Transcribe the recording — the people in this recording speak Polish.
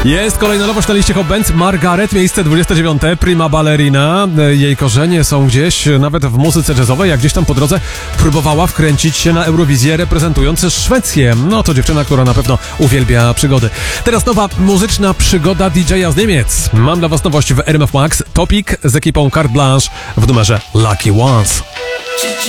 Jest kolejna nowość na liście Hot Bands. Margaret, miejsce 29. Prima ballerina. Jej korzenie są gdzieś nawet w muzyce jazzowej, jak gdzieś tam po drodze próbowała wkręcić się na Eurowizję, reprezentując Szwecję. No to dziewczyna, która na pewno uwielbia przygody. Teraz nowa muzyczna przygoda DJ-a z Niemiec. Mam dla was nowość w RMF Max. Topic z ekipą Carte Blanche w numerze Lucky Ones.